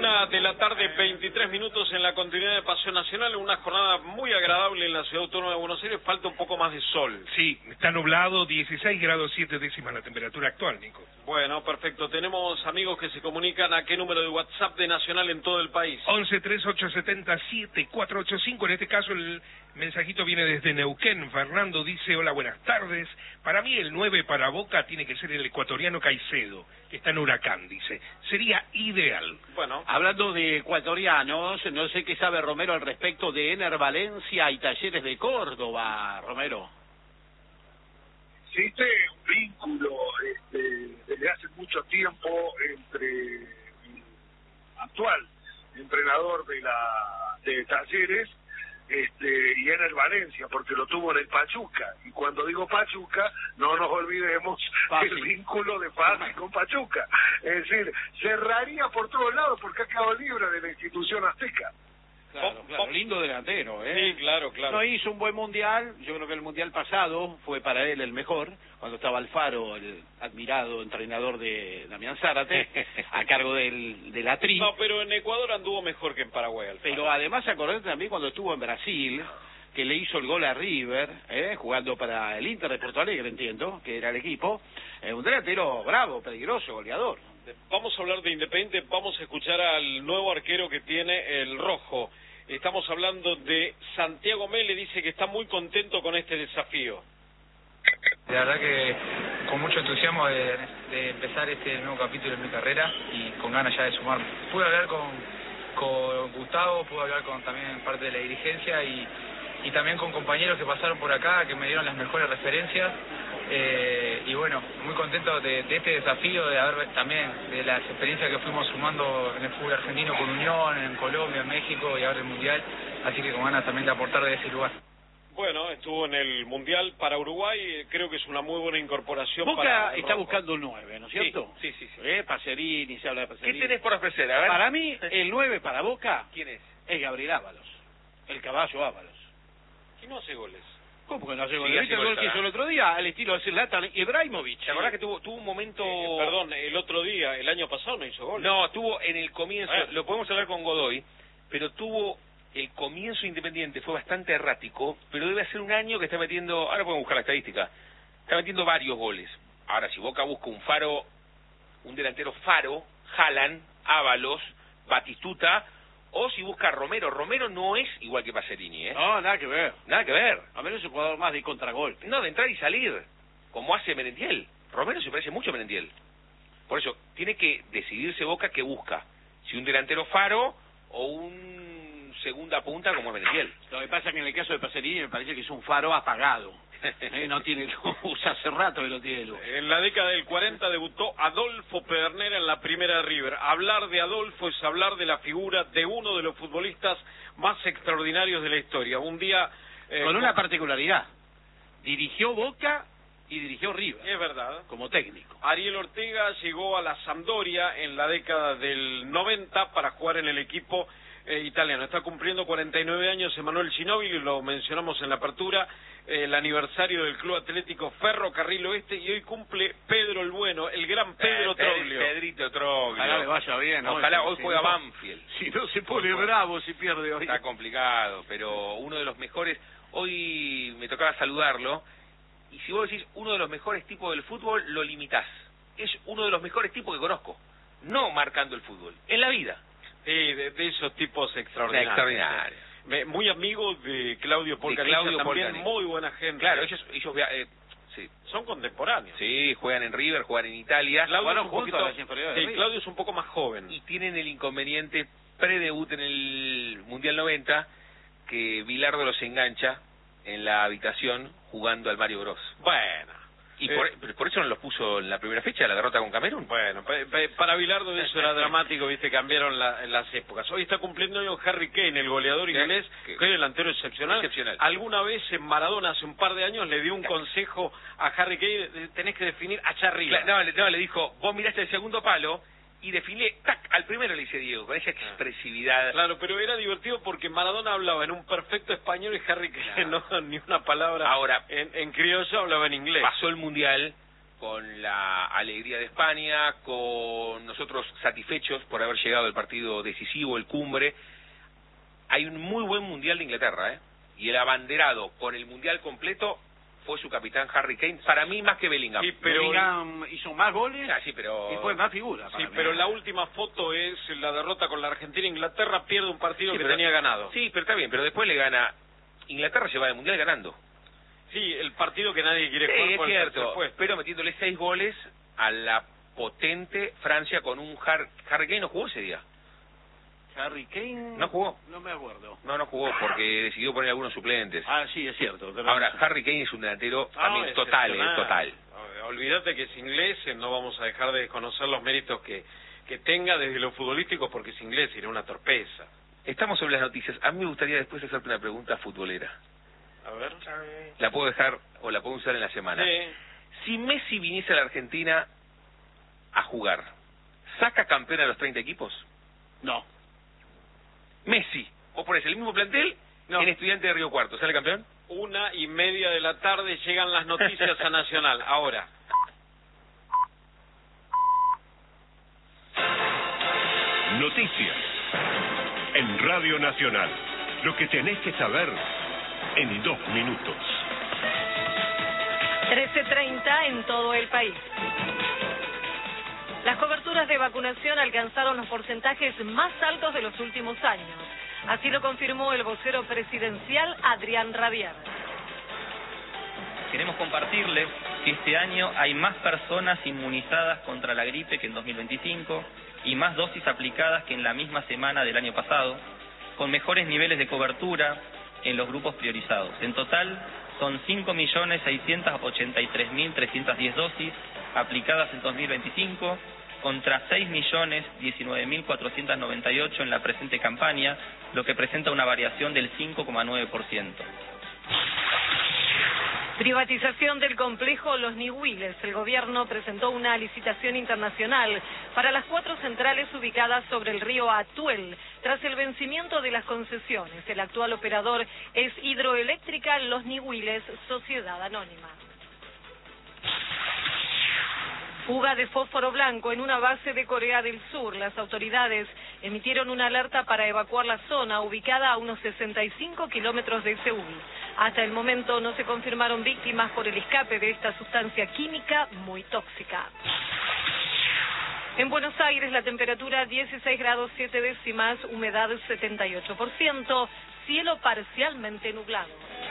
1:00 p.m, 23 minutos en la continuidad de Paseo Nacional, una jornada muy agradable en la Ciudad Autónoma de Buenos Aires, falta un poco más de sol. Sí, está nublado, 16 grados 7 décimas la temperatura actual, Nico. Bueno, perfecto. Tenemos amigos que se comunican a qué número de WhatsApp de Nacional en todo el país. 1138707485, en este caso el mensajito viene desde Neuquén. Fernando dice, hola, buenas tardes. Para mí el 9 para Boca tiene que ser el ecuatoriano Caicedo, que está en Huracán, dice. Sería ideal. Bueno. Hablando de ecuatorianos, no sé qué sabe Romero al respecto de Ener Valencia y Talleres de Córdoba, Romero. Existe un vínculo desde hace mucho tiempo entre el actual entrenador de Talleres y Ener Valencia, porque lo tuvo en el Pachuca, y cuando digo Pachuca no nos olvidemos el vínculo de Pasi con Pachuca, es decir, cerraría por todos lados porque ha quedado libre de la institución azteca. Claro, lindo delantero, Sí, claro. No hizo un buen mundial, yo creo que el mundial pasado fue para él el mejor, cuando estaba Alfaro, el admirado entrenador de Damián Zárate, a cargo de la tri. No, pero en Ecuador anduvo mejor que en Paraguay, Alfaro. Pero además acordate también cuando estuvo en Brasil, que le hizo el gol a River, jugando para el Inter de Porto Alegre, entiendo, que era el equipo, un delantero bravo, peligroso, goleador. Vamos a hablar de Independiente, vamos a escuchar al nuevo arquero que tiene el Rojo. Estamos hablando de Santiago Mele, dice que está muy contento con este desafío. La verdad que con mucho entusiasmo de empezar este nuevo capítulo en mi carrera y con ganas ya de sumar. Pude hablar con Gustavo, pude hablar con también parte de la dirigencia y también con compañeros que pasaron por acá, que me dieron las mejores referencias. Y bueno, muy contento de este desafío, de haber también de las experiencias que fuimos sumando en el fútbol argentino con Unión, en Colombia, en México y ahora el Mundial, así que con ganas también de aportar de ese lugar. Bueno, estuvo en el Mundial para Uruguay, creo que es una muy buena incorporación. Boca está buscando un 9, ¿no es cierto? Sí. Pacerini, se habla de Pacerini. ¿Qué tenés por ofrecer? A ver. Para mí, el 9 para Boca, ¿Quién es? Es Gabriel Ábalos, el caballo Ábalos. ¿Quién no hace goles? ¿Cómo que no hace Sí, goles? ¿Viste el gol que hizo el otro día? Al estilo de Zlatan Ibrahimovic. ¿Te acordás que tuvo un momento... Perdón, el otro día, el año pasado no hizo goles. No, tuvo en el comienzo, lo podemos hablar con Godoy, pero tuvo el comienzo Independiente, fue bastante errático, pero debe hacer un año que está metiendo, ahora podemos buscar la estadística, está metiendo varios goles. Ahora, si Boca busca un delantero Faro, Haaland, Ábalos, Batistuta, o si busca Romero no es igual que Pacerini, No, nada que ver. Nada que ver. A menos es un jugador más de contragolpe. No, de entrar y salir, como hace Merentiel. Romero se parece mucho a Merentiel. Por eso, tiene que decidirse Boca que busca. Si un delantero Faro o un segunda punta como Merentiel. Lo que pasa es que en el caso de Pacerini me parece que es un Faro apagado. No tiene luz, hace rato que no tiene luz. En la década del 40 debutó Adolfo Pedernera en la primera de River. Hablar de Adolfo es hablar de la figura de uno de los futbolistas más extraordinarios de la historia. Un día... con una particularidad. Dirigió Boca y dirigió River. Es verdad. Como técnico. Ariel Ortega llegó a la Sampdoria en la década del 90 para jugar en el equipo italiano. Está cumpliendo 49 años Emanuel Ginóbili, lo mencionamos en la apertura, el aniversario del Club Atlético Ferrocarril Oeste, y hoy cumple Pedro el Bueno, el gran Pedro Troglio. Pedrito Troglio. Ojalá le vaya bien. Ojalá hoy juega Banfield. Si no se pone bravo si pierde hoy. Está complicado, pero uno de los mejores, hoy me tocaba saludarlo, y si vos decís uno de los mejores tipos del fútbol, lo limitás. Es uno de los mejores tipos que conozco, no marcando el fútbol, en la vida. Sí, de esos tipos extraordinarios. Muy amigo de Claudio Polcaniza, también muy buena gente. Claro, ellos sí. Son contemporáneos. Sí, juegan en River, juegan en Italia. Claudio es un poco más joven. Y tienen el inconveniente pre-debut en el Mundial 90, que Bilardo los engancha en la habitación jugando al Mario Bros. Bueno. Y por eso no los puso en la primera fecha, la derrota con Camerún. Bueno, para Bilardo eso era dramático, viste, cambiaron las épocas. Hoy está cumpliendo años Harry Kane, el goleador inglés, que es delantero excepcional. Alguna vez en Maradona, hace un par de años, le dio un consejo a Harry Kane, tenés que definir allá arriba. No, le dijo, vos miraste el segundo palo y definé, ¡tac!, al primero, le dice Diego, con esa expresividad. Claro, pero era divertido porque Maradona hablaba en un perfecto español y Harry Kane no, ni una palabra. Ahora, en criollo hablaba en inglés. Pasó el Mundial con la alegría de España, con nosotros satisfechos por haber llegado al partido decisivo, el cumbre. Hay un muy buen Mundial de Inglaterra, y el abanderado con el Mundial completo fue su capitán Harry Kane, para mí más que Bellingham. Sí, pero Bellingham hizo más goles sí, pero... y fue más figura. Sí, pero la última foto es la derrota con la Argentina. Inglaterra pierde un partido que tenía ganado. Sí, pero está bien, pero después le gana... Inglaterra se va del Mundial ganando. Sí, el partido que nadie quiere jugar. Es cierto, pero metiéndole 6 goles a la potente Francia con un Harry Kane. ¿No jugó ese día? Harry Kane... ¿No jugó? No me acuerdo. No jugó porque decidió poner algunos suplentes. Sí, es cierto. Ahora, Harry Kane es un delantero también total. Olvídate que es inglés, no vamos a dejar de desconocer los méritos que tenga desde lo futbolístico porque es inglés y era una torpeza. Estamos sobre las noticias. A mí me gustaría después hacerte una pregunta futbolera. A ver. La puedo dejar o la puedo usar en la semana. Sí. Si Messi viniese a la Argentina a jugar, ¿saca campeón a los 30 equipos? No. Messi, vos ponés el mismo plantel en Estudiantes de Río Cuarto, ¿sale campeón? 1:30 de la tarde llegan las noticias a Nacional. Ahora. Noticias en Radio Nacional. Lo que tenés que saber en 2 minutos. 13:30 en todo el país. Las coberturas de vacunación alcanzaron los porcentajes más altos de los últimos años. Así lo confirmó el vocero presidencial Adrián Rabier. Queremos compartirles que este año hay más personas inmunizadas contra la gripe que en 2025 y más dosis aplicadas que en la misma semana del año pasado, con mejores niveles de cobertura en los grupos priorizados. En total, son 5.683.310 dosis aplicadas en 2025, contra 6.019.498 en la presente campaña, lo que presenta una variación del 5,9%. Privatización del complejo Los Ñihuiles. El gobierno presentó una licitación internacional para las 4 centrales ubicadas sobre el río Atuel. Tras el vencimiento de las concesiones, el actual operador es Hidroeléctrica Los Ñihuiles, Sociedad Anónima. Fuga de fósforo blanco en una base de Corea del Sur. Las autoridades emitieron una alerta para evacuar la zona, ubicada a unos 65 kilómetros de Seúl. Hasta el momento no se confirmaron víctimas por el escape de esta sustancia química muy tóxica. En Buenos Aires la temperatura 16 grados 7 décimas, humedad 78%, cielo parcialmente nublado.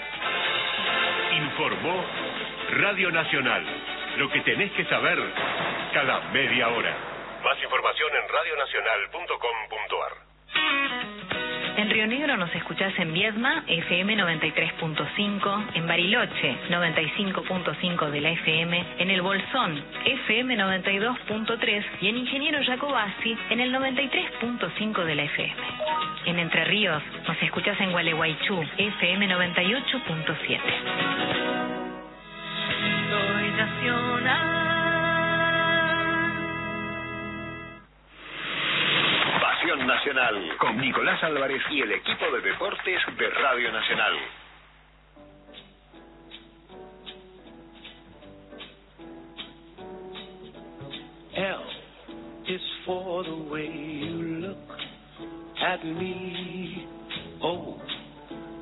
Informó Radio Nacional. Lo que tenés que saber cada media hora. Más información en radionacional.com.ar. En Río Negro nos escuchás en Viedma, FM 93.5, en Bariloche, 95.5 de la FM, en El Bolsón, FM 92.3 y en Ingeniero Jacobasi, en el 93.5 de la FM. En Entre Ríos nos escuchás en Gualeguaychú, FM 98.7. Soy Nacional. Pasión Nacional con Nicolás Álvarez y el equipo de deportes de Radio Nacional. L is for the way you look at me. O